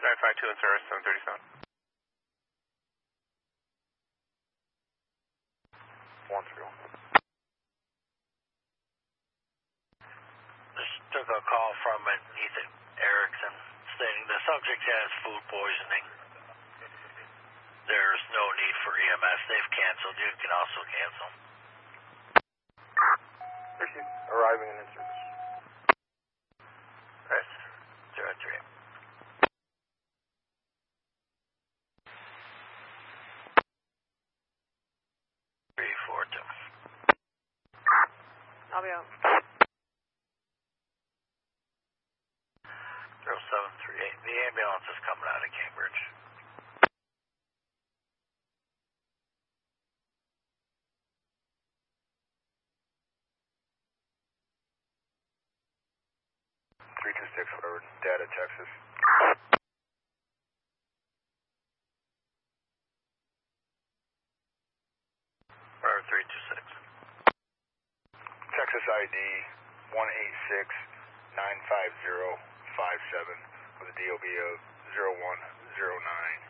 952 and service 737. 1-3. Just took a call from an Ethan Erickson stating the subject has food poisoning. There's no need for EMS. They've canceled. You can also cancel. Arriving and in service. Press 03. 342. I'll be out. 0738. The ambulance is coming out of Cambridge. Forward, data, Texas. Power 326. Texas ID 186-95057 with a DOB of 0109.